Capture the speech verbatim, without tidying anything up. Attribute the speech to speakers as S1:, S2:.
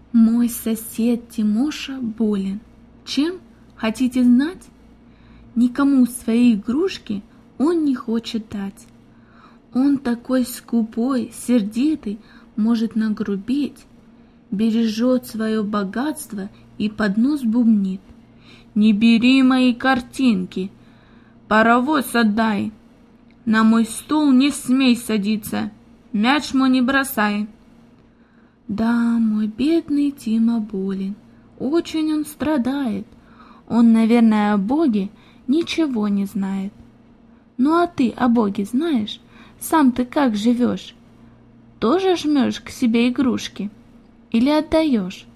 S1: Мой сосед Тимоша болен. Чем? Хотите знать? Никому свои игрушки он не хочет дать. Он такой скупой, сердитый, может нагрубить, бережет свое богатство и под нос бубнит: «Не бери мои картинки, паровоз отдай, на мой стул не смей садиться, мяч мой не бросай». Да, мой бедный Тима болен, очень он страдает. Он, наверное, о Боге ничего не знает. Ну а ты о Боге знаешь? Сам ты как живешь? Тоже жмешь к себе игрушки? Или отдаешь?